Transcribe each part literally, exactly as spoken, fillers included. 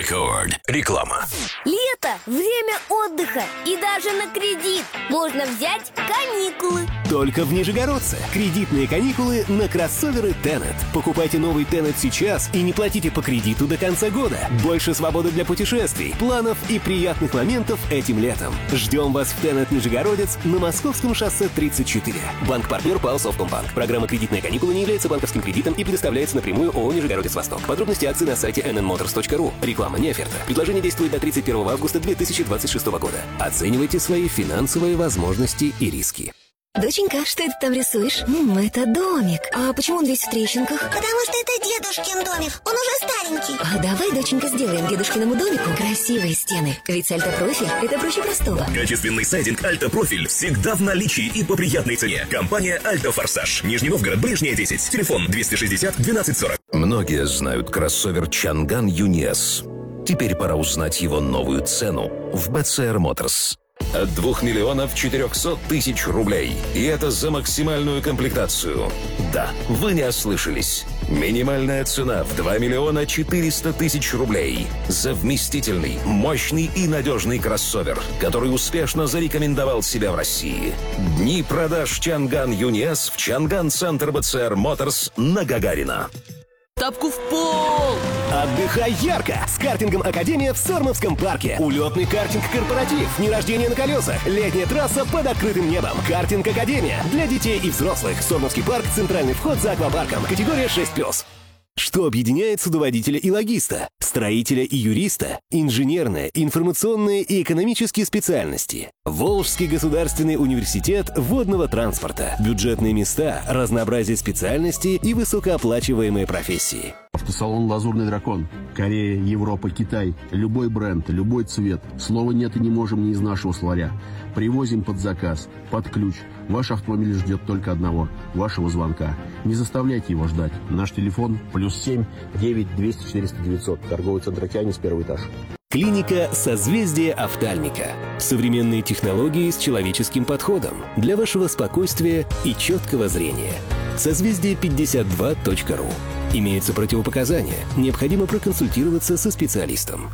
Рекорд. Реклама. Лето – время отдыха. И даже на кредит можно взять каникулы. Только в Нижегородце. Кредитные каникулы на кроссоверы Tenet. Покупайте новый Tenet сейчас и не платите по кредиту до конца года. Больше свободы для путешествий, планов и приятных моментов этим летом. Ждем вас в Tenet Нижегородец на Московском шоссе тридцать четыре. Банк-партнер ПАО «Совкомбанк». Программа «Кредитные каникулы» не является банковским кредитом и предоставляется напрямую ООО «Нижегородец Восток». Подробности акций на сайте эн эн моторс точка ру. Реклама не оферта. Предложение действует до тридцать первого августа две тысячи двадцать шестого года. Оценивайте свои финансовые возможности и риски. Доченька, что это там рисуешь? М, это домик. А почему он весь в трещинках? Потому что это дедушкин домик. Он уже старенький. А давай, доченька, сделаем дедушкиному домику красивые стены. Ведь альтопрофиль – это проще простого. Качественный сайдинг «Альтопрофиль» всегда в наличии и по приятной цене. Компания «Альтофорсаж». Нижний Новгород, Брежняя, десять. Телефон двести шестьдесят двенадцать сорок. Многие знают кроссовер Чанган Юниэс. Теперь пора узнать его новую цену в би си ар Motors. От двух миллионов четырехсот тысяч рублей. И это за максимальную комплектацию. Да, вы не ослышались. Минимальная цена в два миллиона четыреста тысяч рублей. За вместительный, мощный и надежный кроссовер, который успешно зарекомендовал себя в России. Дни продаж Чанган Юниэс в Чанган Центр би си ар Motors на Гагарина. Тапку в пол! Отдыхай ярко с картингом «Академия» в Сормовском парке. Улетный картинг-корпоратив, дни рождения на колесах, летняя трасса под открытым небом. Картинг «Академия» для детей и взрослых. Сормовский парк, центральный вход за аквапарком. Категория шесть плюс. Что объединяет судоводителя и логиста, строителя и юриста, инженерные, информационные и экономические специальности? Волжский государственный университет водного транспорта. Бюджетные места, разнообразие специальностей и высокооплачиваемые профессии. Автосалон «Лазурный дракон». Корея, Европа, Китай. Любой бренд, любой цвет. Слова «нет» и не можем не из нашего словаря. Привозим под заказ, под ключ. Ваш автомобиль ждет только одного – вашего звонка. Не заставляйте его ждать. Наш телефон плюс семь девять двести четыреста девятьсот. Торговый центр «Океанис», первый этаж. Клиника «Созвездие офтальмика». Современные технологии с человеческим подходом для вашего спокойствия и четкого зрения. созвездие пятьдесят два точка ру. Имеются противопоказания. Необходимо проконсультироваться со специалистом.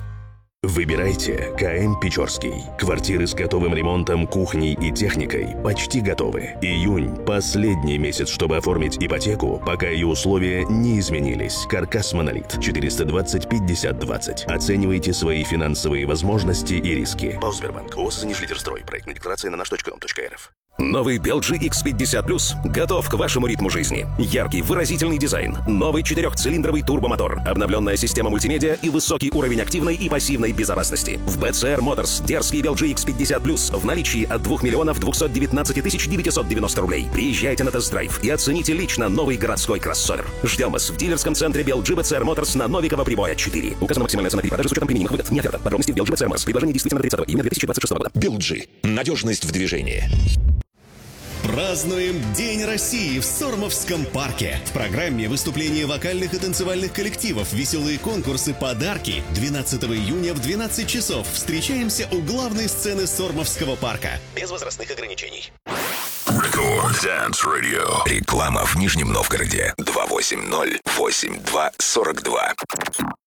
Выбирайте КМ Печорский. Квартиры с готовым ремонтом, кухней и техникой почти готовы. Июнь – последний месяц, чтобы оформить ипотеку, пока ее условия не изменились. Каркас «Монолит» четыреста двадцать пятьдесят двадцать. Оценивайте свои финансовые возможности и риски. ПАО «Сбербанк». ООО «Нижлидерстрой». Проектная декларация на наш точка ком точка эр эф. Новый би эл джи икс пятьдесят плюс готов к вашему ритму жизни. Яркий, выразительный дизайн, новый четырехцилиндровый турбомотор, обновленная система мультимедиа и высокий уровень активной и пассивной безопасности. В би си ар Motors дерзкий би эл джи икс пятьдесят плюс в наличии от двух миллионов двухсот девятнадцати тысяч девятисот девяносто рублей. Приезжайте на тест-драйв и оцените лично новый городской кроссовер. Ждем вас в дилерском центре би эл джи би си ар Motors на Новикова Прибоя четыре. Указана максимальная цена перепродажи с учетом применимых выгод. Не оферта. Подробности в би эл джи би си ар Motors. Предложение действительно до тридцатого июня две тысячи двадцать шестого года. би эл джи. Надежность в движении. Празднуем День России в Сормовском парке. В программе выступления вокальных и танцевальных коллективов, веселые конкурсы, подарки. двенадцатого июня в двенадцать часов встречаемся у главной сцены Сормовского парка. Без возрастных ограничений. Рекорд Dance Radio. Реклама в Нижнем Новгороде. два восемь ноль восемь два сорок два.